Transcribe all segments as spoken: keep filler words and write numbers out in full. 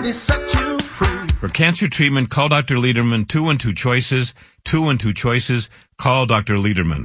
ready, set you free. For cancer treatment, call Doctor Lederman. Two and two choices. Two and two choices. Call Doctor Lederman.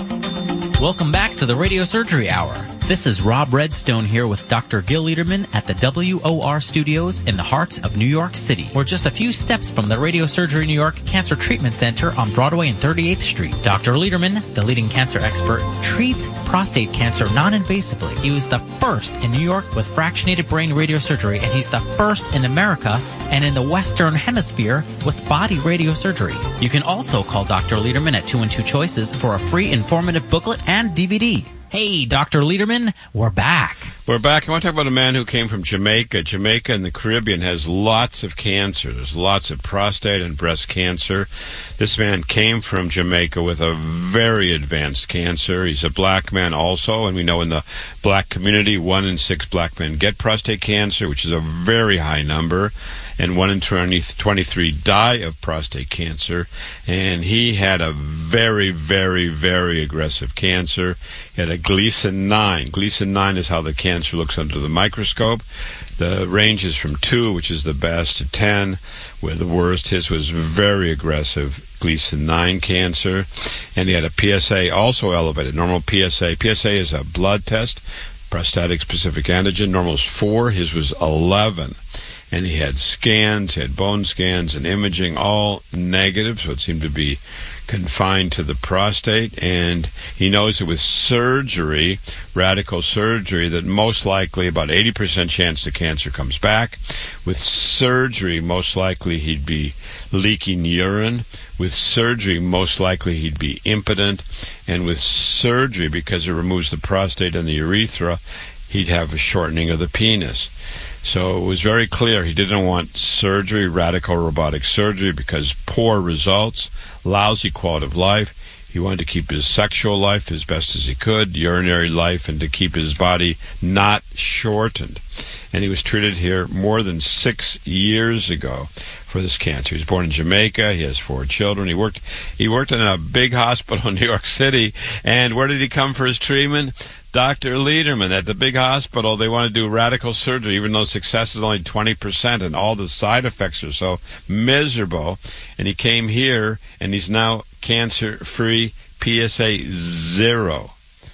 Welcome back to the Radio Surgery Hour. This is Rob Redstone here with Doctor Gil Lederman at the W O R Studios in the heart of New York City. We're just a few steps from the Radio Surgery New York Cancer Treatment Center on Broadway and thirty-eighth Street. Doctor Lederman, the leading cancer expert, treats prostate cancer non-invasively. He was the first in New York with fractionated brain radiosurgery, and he's the first in America and in the Western Hemisphere with body radiosurgery. You can also call Doctor Lederman at two and two choices for a free informative booklet and D V D. Hey, Doctor Lederman, we're back. We're back. I want to talk about a man who came from Jamaica. Jamaica in the Caribbean has lots of cancer. There's lots of prostate and breast cancer. This man came from Jamaica with a very advanced cancer. He's a black man also, and we know in the black community, one in six black men get prostate cancer, which is a very high number, and one in twenty-three die of prostate cancer. And he had a very, very, very aggressive cancer. He had a Gleason nine. Gleason nine is how the cancer Cancer looks under the microscope. The range is from two, which is the best, to ten, where the worst. His was very aggressive Gleason nine cancer, and he had a P S A also elevated. Normal P S A. P S A is a blood test, prostatic specific antigen. Normal is four. His was eleven. And he had scans, he had bone scans and imaging, all negative, so it seemed to be confined to the prostate. And he knows that with surgery, radical surgery, that most likely about eighty percent chance the cancer comes back. With surgery, most likely he'd be leaking urine. With surgery, most likely he'd be impotent. And with surgery, because it removes the prostate and the urethra, he'd have a shortening of the penis. So it was very clear he didn't want surgery, radical robotic surgery, because poor results, lousy quality of life. He wanted to keep his sexual life as best as he could, urinary life, and to keep his body not shortened. And he was treated here more than six years ago for this cancer. He was born in Jamaica. He has four children. He worked he worked in a big hospital in New York City. And where did he come for his treatment? Doctor Lederman. At the big hospital, they want to do radical surgery, even though success is only twenty percent, and all the side effects are so miserable. And he came here, and he's now cancer-free, P S A zero.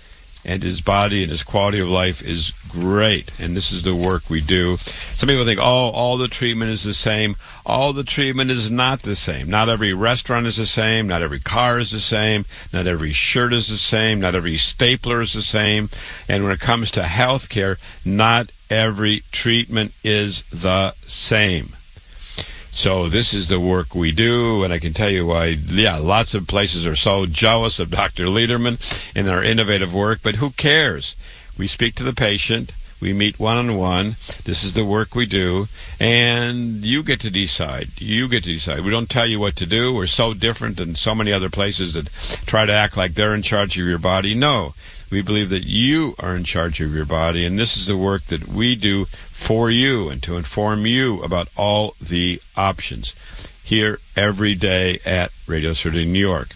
And his body and his quality of life is great. And this is the work we do. Some people think, oh, all the treatment is the same. All the treatment is not the same. Not every restaurant is the same. Not every car is the same. Not every shirt is the same. Not every stapler is the same. And when it comes to health care, not every treatment is the same. So this is the work we do, and I can tell you why, yeah, lots of places are so jealous of Doctor Lederman and our innovative work, but who cares? We speak to the patient, we meet one-on-one, this is the work we do, and you get to decide. You get to decide. We don't tell you what to do. We're so different than so many other places that try to act like they're in charge of your body. No, we believe that you are in charge of your body, and this is the work that we do for you and to inform you about all the options here every day at Radio Surgery New York.